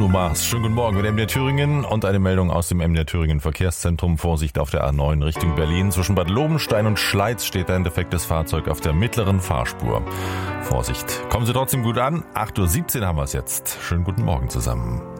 Udo Maas. Schönen guten Morgen mit MDR Thüringen und eine Meldung aus dem MDR Thüringen Verkehrszentrum. Vorsicht auf der A9 Richtung Berlin. Zwischen Bad Lobenstein und Schleiz steht ein defektes Fahrzeug auf der mittleren Fahrspur. Vorsicht. Kommen Sie trotzdem gut an. 8:17 Uhr haben wir es jetzt. Schönen guten Morgen zusammen.